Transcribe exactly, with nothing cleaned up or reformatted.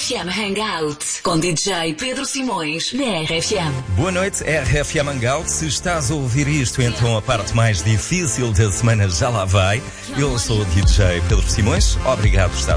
F M Hangout com D J Pedro Simões na R F M. Boa noite, R F M Hangout. Se estás a ouvir isto, então a parte mais difícil da semana já lá vai. Eu sou o D J Pedro Simões. Obrigado por estar